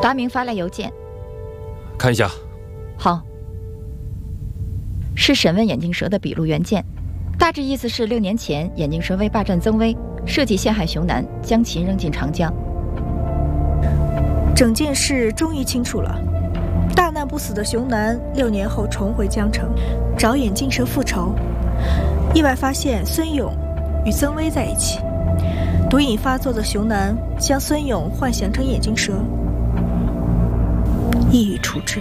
达明发来邮件， 看一下。 好，是审问眼镜蛇的笔录原件，大致意思是6年前眼镜蛇为霸占曾威，设计陷害熊男，将其扔进长江。 整件事终于清楚了。大难不死的熊男6年后重回江城，找眼镜蛇复仇，意外发现孙勇与曾威在一起。毒瘾发作的熊男将孙勇幻想成眼镜蛇，一语处置。